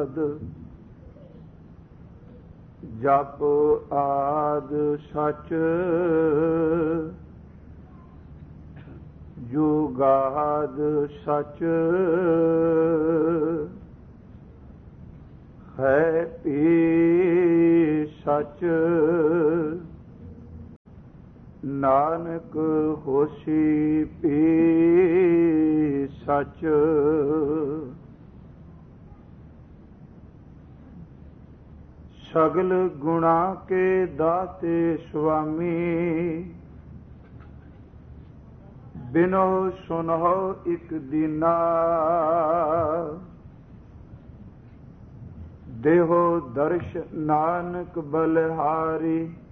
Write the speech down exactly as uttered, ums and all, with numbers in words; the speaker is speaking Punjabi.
ਸ਼ਬਦ ਜਪ ਆਦ ਸਚ ਜੁਗਾਦ ਸਚ ਹੈ ਪੀ ਸਚ ਨਾਨਕ ਹੋਸੀ ਪੀ ਸਚ। ਸਗਲ ਗੁਣਾ ਕੇ ਦਾਤੇ ਸੁਆਮੀ ਬਿਨੋ ਸੁਨਹੁ ਇਕ ਦੀਨਾ। ਦੇਹੋ ਦਰਸ਼ ਨਾਨਕ ਬਲਿਹਾਰੀ